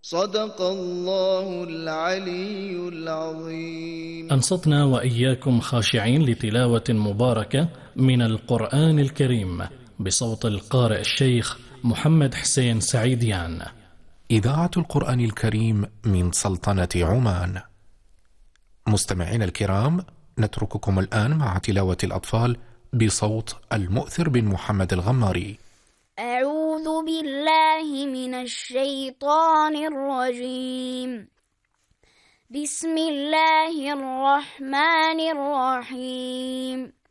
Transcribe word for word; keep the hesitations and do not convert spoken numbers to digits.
صدق الله العلي العظيم. أنصتنا وإياكم خاشعين لتلاوة مباركة من القرآن الكريم بصوت القارئ الشيخ محمد حسين سعيديان. إذاعة القرآن الكريم من سلطنة عمان. مستمعين الكرام، نترككم الآن مع تلاوة الأطفال بصوت المؤثر بن محمد الغماري. أعوذ بالله من الشيطان الرجيم. بسم الله الرحمن الرحيم.